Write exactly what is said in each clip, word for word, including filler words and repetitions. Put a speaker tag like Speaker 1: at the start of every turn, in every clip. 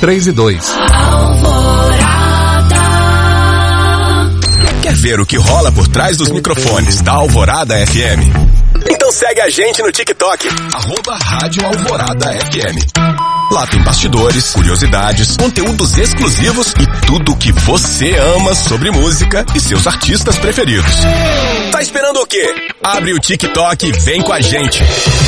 Speaker 1: três e dois.
Speaker 2: Quer ver o que rola por trás dos microfones da Alvorada F M? Então segue a gente no TikTok, arroba Rádio Alvorada F M. Lá tem bastidores, curiosidades, conteúdos exclusivos e tudo o que você ama sobre música e seus artistas preferidos. Tá esperando o quê? Abre o TikTok e vem com a gente.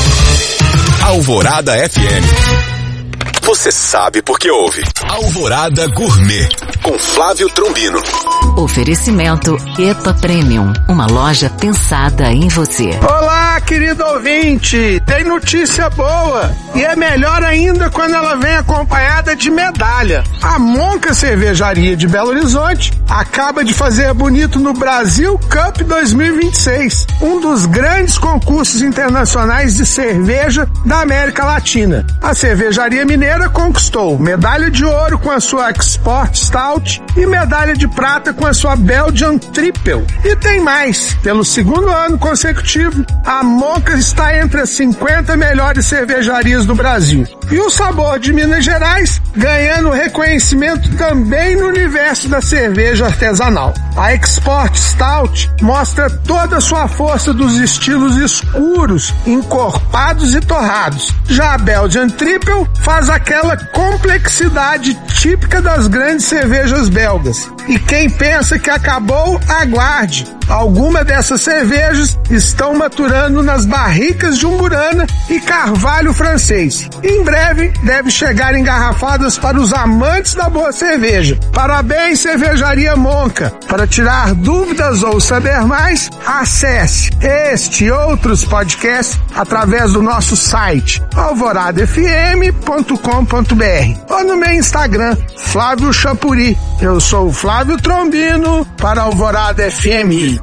Speaker 2: Alvorada F M. Você sabe por que ouve. Alvorada Gourmet, com Flávio Trombino.
Speaker 3: Oferecimento EPA Premium, uma loja pensada em você.
Speaker 4: Olá, querido ouvinte, tem notícia boa e é melhor ainda quando ela vem acompanhada de medalha. A Monca Cervejaria de Belo Horizonte acaba de fazer bonito no Brasil Cup dois mil e vinte e seis, um dos grandes concursos internacionais de cerveja da América Latina. A cervejaria mineira conquistou medalha de ouro com a sua Export Stout e medalha de prata com a sua Belgian Triple. E tem mais, pelo segundo ano consecutivo, a Monca está entre as cinquenta melhores cervejarias do Brasil. E o sabor de Minas Gerais ganhando reconhecimento também no universo da cerveja artesanal. A Export Stout mostra toda a sua força dos estilos escuros, encorpados e torrados. Já a Belgian Triple faz aquela complexidade típica das grandes cervejas belgas. E quem pensa que acabou, aguarde. Algumas dessas cervejas estão maturando nas barricas de Umburana e Carvalho francês. Em breve deve chegar engarrafadas para os amantes da boa cerveja. Parabéns, Cervejaria Monca. Para tirar dúvidas ou saber mais, acesse este e outros podcasts através do nosso site alvorada f m ponto com ponto b r ou no meu Instagram, Flávio Chapuri. Eu sou o Flávio Trombino para Alvorada F M.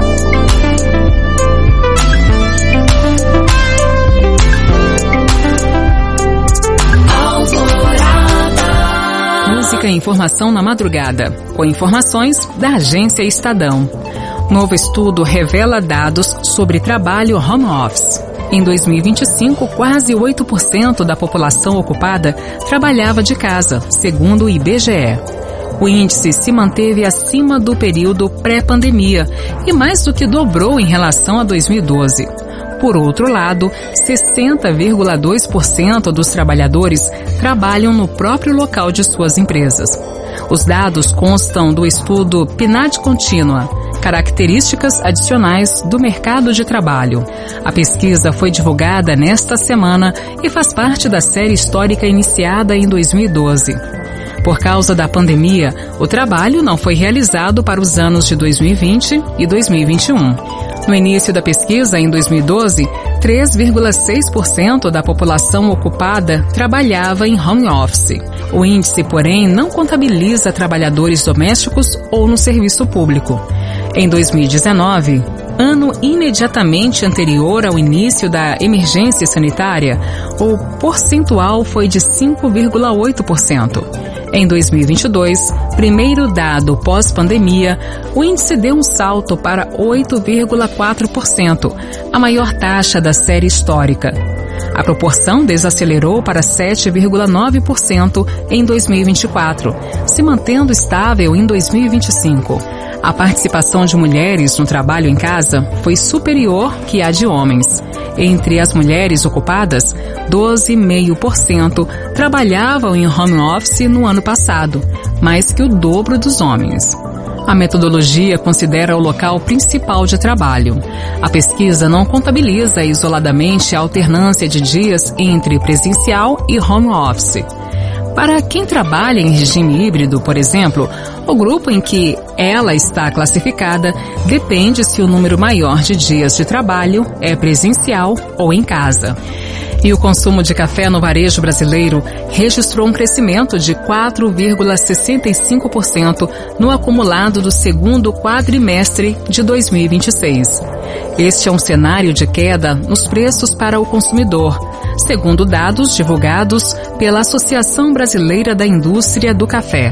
Speaker 5: Música e informação na madrugada, com informações da Agência Estadão. Novo estudo revela dados sobre trabalho home office. Em dois mil e vinte e cinco, quase oito por cento da população ocupada trabalhava de casa, segundo o I B G E. O índice se manteve acima do período pré-pandemia e mais do que dobrou em relação a dois mil e doze. Por outro lado, sessenta vírgula dois por cento dos trabalhadores trabalham no próprio local de suas empresas. Os dados constam do estudo P N A D Contínua, Características Adicionais do Mercado de Trabalho. A pesquisa foi divulgada nesta semana e faz parte da série histórica iniciada em dois mil e doze. Por causa da pandemia, o trabalho não foi realizado para os anos de dois mil e vinte e dois mil e vinte e um. No início da pesquisa, em dois mil e doze, três vírgula seis por cento da população ocupada trabalhava em home office. O índice, porém, não contabiliza trabalhadores domésticos ou no serviço público. Em dois mil e dezenove, ano imediatamente anterior ao início da emergência sanitária, o percentual foi de cinco vírgula oito por cento. Em dois mil e vinte e dois, primeiro dado pós-pandemia, o índice deu um salto para oito vírgula quatro por cento, a maior taxa da série histórica. A proporção desacelerou para sete vírgula nove por cento em dois mil e vinte e quatro, se mantendo estável em dois mil e vinte e cinco. A participação de mulheres no trabalho em casa foi superior que a de homens. Entre as mulheres ocupadas, doze vírgula cinco por cento trabalhavam em home office no ano passado, mais que o dobro dos homens. A metodologia considera o local principal de trabalho. A pesquisa não contabiliza isoladamente a alternância de dias entre presencial e home office. Para quem trabalha em regime híbrido, por exemplo, o grupo em que ela está classificada depende se o número maior de dias de trabalho é presencial ou em casa. E o consumo de café no varejo brasileiro registrou um crescimento de quatro vírgula sessenta e cinco por cento no acumulado do segundo quadrimestre de dois mil e vinte e seis. Este é um cenário de queda nos preços para o consumidor, segundo dados divulgados pela Associação Brasileira da Indústria do Café.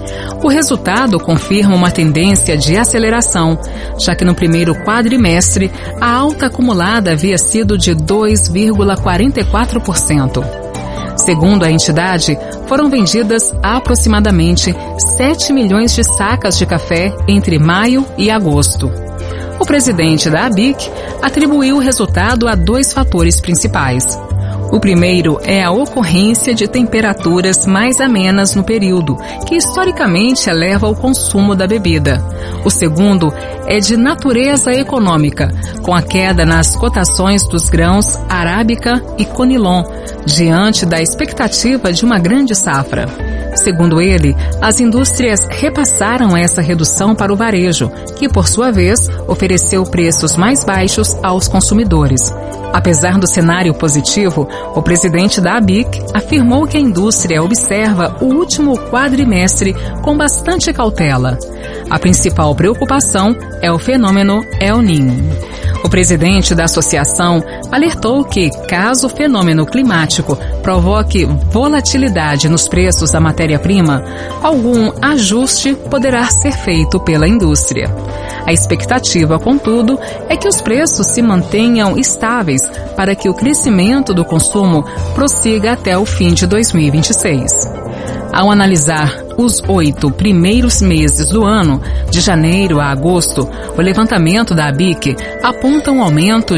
Speaker 5: O resultado confirma uma tendência de aceleração, já que no primeiro quadrimestre a alta acumulada havia sido de dois vírgula quarenta e quatro por cento. Segundo a entidade, foram vendidas aproximadamente sete milhões de sacas de café entre maio e agosto. O presidente da ABIC atribuiu o resultado a dois fatores principais. O primeiro é a ocorrência de temperaturas mais amenas no período, que historicamente eleva o consumo da bebida. O segundo é de natureza econômica, com a queda nas cotações dos grãos arábica e conilon, diante da expectativa de uma grande safra. Segundo ele, as indústrias repassaram essa redução para o varejo, que, por sua vez, ofereceu preços mais baixos aos consumidores. Apesar do cenário positivo, o presidente da ABIC afirmou que a indústria observa o último quadrimestre com bastante cautela. A principal preocupação é o fenômeno El Niño. O presidente da associação alertou que, caso o fenômeno climático provoque volatilidade nos preços da matéria-prima, algum ajuste poderá ser feito pela indústria. A expectativa, contudo, é que os preços se mantenham estáveis para que o crescimento do consumo prossiga até o fim de dois mil e vinte e seis. Ao analisar os oito primeiros meses do ano, de janeiro a agosto, o levantamento da ABIC aponta um aumento